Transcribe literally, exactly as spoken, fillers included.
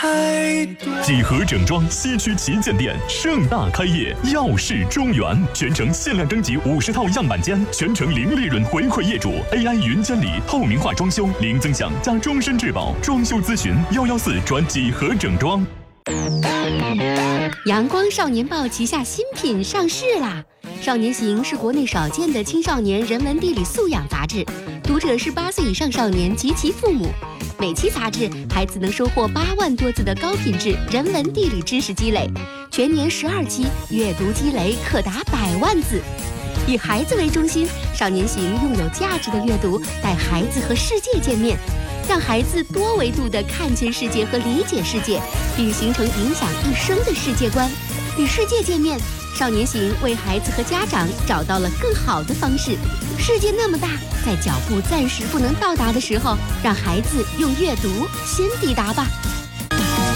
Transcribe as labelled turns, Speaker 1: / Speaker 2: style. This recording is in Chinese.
Speaker 1: 太多。
Speaker 2: 几何整装西区旗舰店盛大开业，耀世中原，全程限量征集五十套样板间，全程零利润回馈业主 ，A I 云监理，透明化装修，零增享加终身质保，装修咨询幺幺四转几何整装。
Speaker 3: 阳光少年报旗下新品上市啦！少年行是国内少见的青少年人文地理素养杂志，读者是八岁以上少年及其父母。每期杂志，孩子能收获八万多字的高品质人文地理知识积累，全年十二期，阅读积累可达百万字。以孩子为中心，少年行用有价值的阅读带孩子和世界见面，让孩子多维度地看见世界和理解世界，并形成影响一生的世界观。与世界见面，少年行为孩子和家长找到了更好的方式。世界那么大，在脚步暂时不能到达的时候，让孩子用阅读先抵达吧。